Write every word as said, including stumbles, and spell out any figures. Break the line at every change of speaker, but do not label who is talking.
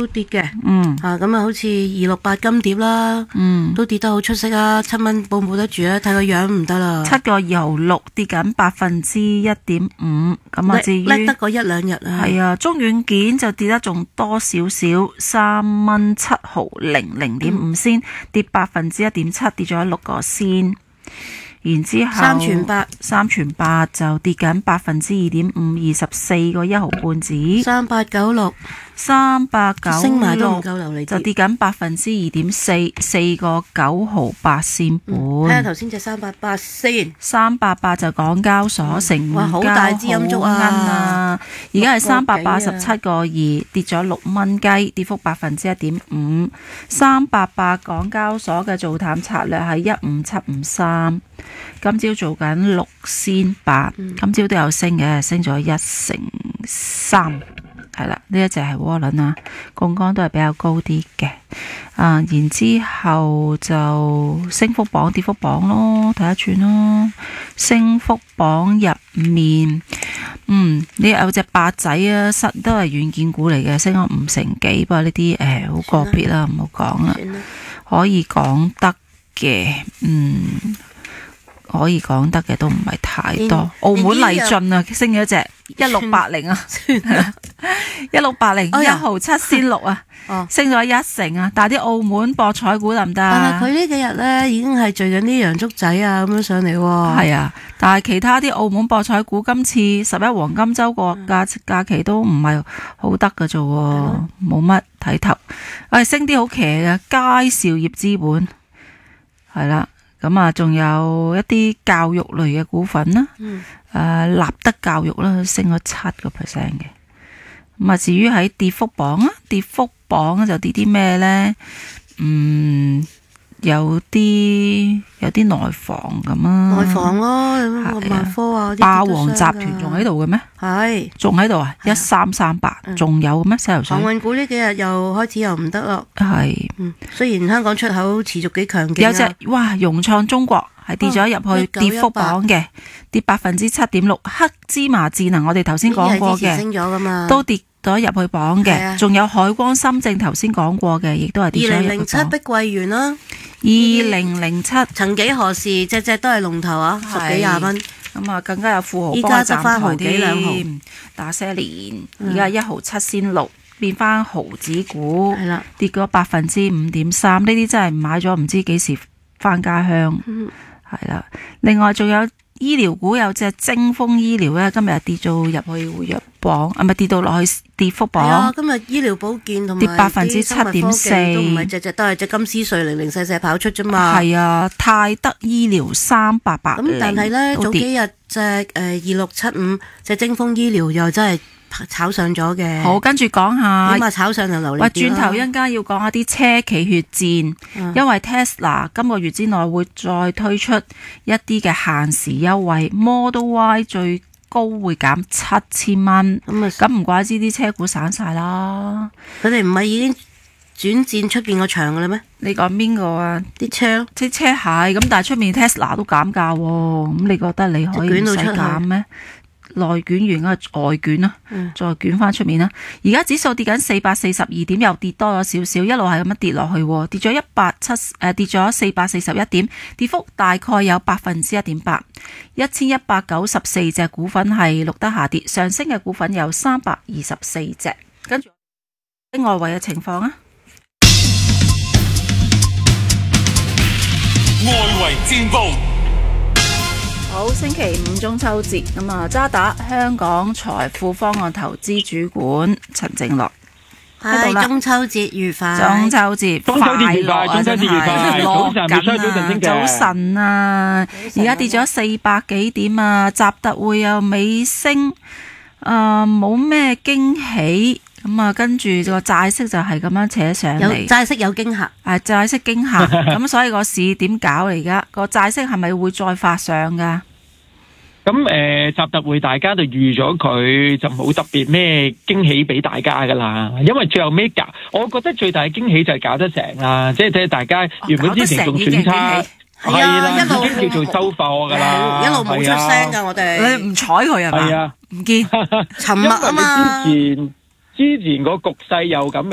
都跌嘅。
嗯
啊，咁啊，好似二六八金蝶啦，
嗯，
都跌得好出色啊，七蚊保唔保得住啊？睇個樣唔得啦，
七個二毫六跌緊百分之一點五，咁啊至於
叻得嗰一兩日啊。
係啊，中軟件就跌得仲多少少，三蚊七毫零零點五仙，跌百分之一點七，跌咗六個仙。然之後
三全八，
三全八就跌緊百分之二點五，二十四個一毫半子。
三八九六，
三百九
升埋都唔
六
夠流利
就跌緊百分之二點四，四個九毫八仙半。
睇下頭先隻三八八先，
三百八就港交所成交
哇好大支陰燭啊
好奀啊！而家係三百八十
六
七個二，跌咗六蚊雞，跌幅百分之一點五。三百八港交所嘅做淡策略係一五七五三，今朝做緊六仙八，今朝都有升嘅，升咗一成三。係啦，呢一隻係窩輪啊，槓桿都係比較高啲嘅。啊，然之後就升幅榜、跌幅榜咯，睇一轉咯。升幅榜入面，嗯，呢有隻八仔啊，實都係軟件股嚟嘅，升咗五成幾，不過呢啲誒好個別啦，唔好講啦。可以講得嘅，嗯。可以講得嘅都唔係太多。澳門麗駿啊，升咗隻一六八零啊，一六八零一毫七仙六啊，升咗一成啊。但係啲澳門博彩股得唔得啊？
但係佢呢幾日咧已經係聚緊啲洋竹仔啊咁樣上嚟喎。
係啊，但係其他啲澳門博彩股今次十一黃金週個假假期都唔係好得㗎啫喎，冇乜睇頭。誒，升啲好騎嘅佳兆業資本係啦。咁啊，仲有一啲教育類嘅股份啦，誒、
嗯
呃，立德教育啦，升咗七個 percent 嘅。咁啊，至於喺跌幅榜啊，跌幅榜就跌啲咩呢？嗯，有啲有啲內房咁啊，
內房咯，萬科啊，
霸王集團仲喺度嘅咩？
係，
仲喺度啊！一三三八，仲有嘅咩？西游水
航運股呢幾日又開始又唔得咯。
係，
嗯，雖然香港出口持續幾強勁，
有隻哇融創中國係跌咗入去跌幅榜嘅，跌百分之七點六。黑芝麻智能我哋頭先講過嘅，
升咗噶嘛，
都跌咗入去榜嘅。仲有海光深證頭先講過嘅，亦都係跌咗入去榜。二零零七
碧桂園啦，
二零零七
曾幾何時隻隻都係龍頭啊，十幾廿蚊。
咁啊，更加有富豪
依家得翻毫幾兩毫，
打些年，而家一毫七仙六，變翻毫子股，
係啦，
跌咗百分之五點三。呢啲真係買咗唔知幾時翻家鄉，係啦。另外仲有醫療股，有隻精豐醫療咧，今日跌到入去活躍榜，啊唔係跌到落去跌幅榜。
啊，今日醫療保健同埋
跌百分之七點四，
都唔係隻隻都係隻金絲瑞零零細細跑出啫嘛。
係啊，泰德醫療三八八零，
咁但係咧早幾日隻誒二六七五隻精豐醫療又真係炒上咗嘅。
好，跟住講下，
起碼炒上就流利啲啦。
喂，轉頭一陣間要講下啲車企血戰，
嗯、
因為 Tesla 今個月之內會再推出一啲嘅限時優惠 ，Model Y 最高會減七千蚊。咁啊，咁唔怪之啲車股散晒啦。
佢哋唔係已經轉戰出邊個場嘅啦咩？
你講邊個啊？
啲車咯，
啲車係咁，但係出面 Tesla 都減價喎。咁你覺得你可以唔使減咩？內捲完嗰個外捲啦，
嗯、
再捲翻出面啦。而家指數跌緊四百四十二點，又跌多咗少少，一路係咁樣跌落去，跌咗一百七誒，跌咗四百四十一點，跌幅大概有百分之一點八。一千一百九十四隻股份係錄得下跌，上升嘅股份有三百二十四隻。跟住外圍嘅情況啊，
外圍戰報。
好，星期五中秋節咁啊，渣打香港財富方案投資主管陳正樂喺度啦。
中秋節愉快，
中秋節快樂啊！
中秋節愉快，
落緊
啊！
早晨啊，而家跌咗四百幾點啊，習特會又尾聲，誒冇咩驚喜。咁啊，跟住個債息就係咁樣扯上嚟，
債息有驚嚇，
係債息驚嚇，咁所以個市點搞嚟㗎？個債息係咪會再發上㗎？
咁誒，習特會大家就預咗佢就冇特別咩驚喜俾大家㗎啦，因為最後尾搞，我覺得最大嘅驚喜就係搞得成啦，即係睇大家原本之前仲選差，係啦，一路已經叫做收貨㗎啦，
一路冇出聲㗎，我哋
你唔睬佢係嘛？
係啊，
唔見
沉默啊嘛。
之前之前個局勢又咁